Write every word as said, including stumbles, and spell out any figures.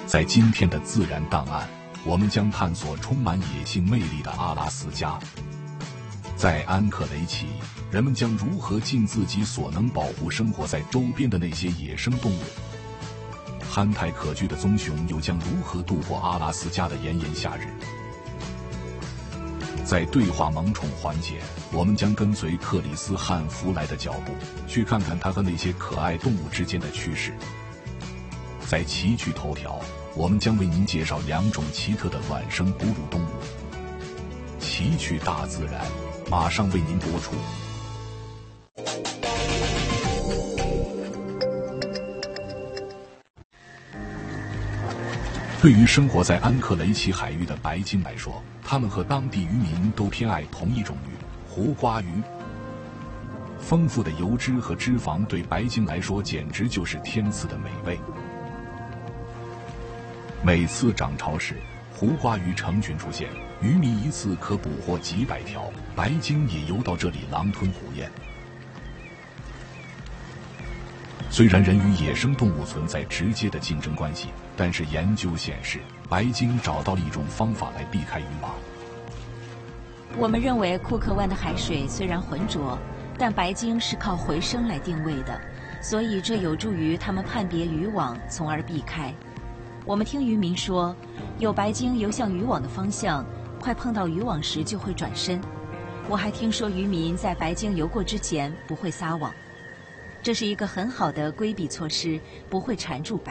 在今天的自然档案，我们将探索充满野性魅力的阿拉斯加。在安克雷奇，人们将如何尽自己所能保护生活在周边的那些野生动物？憨态可掬的棕熊又将如何度过阿拉斯加的炎炎夏日？在对话萌宠环节，我们将跟随克里斯汉弗莱的脚步，去看看他和那些可爱动物之间的趣事。在奇趣头条，我们将为您介绍两种奇特的卵生哺乳动物。奇趣大自然，马上为您播出。对于生活在安克雷奇海域的白鲸来说，它们和当地渔民都偏爱同一种鱼——胡瓜鱼。丰富的油脂和脂肪对白鲸来说简直就是天赐的美味。每次涨潮时，胡瓜鱼成群出现，渔民一次可捕获几百条，白鲸也游到这里狼吞虎咽。虽然人与野生动物存在直接的竞争关系，但是研究显示，白鲸找到了一种方法来避开渔网。 我们认为库克湾的海水虽然浑浊，但白鲸是靠回声来定位的，所以这有助于它们判别渔网，从而避开。我们听渔民说，有白鲸游向渔网的方向，快碰到渔网时就会转身。我还听说渔民在白鲸游过之前不会撒网，这是一个很好的规避措施，不会缠住白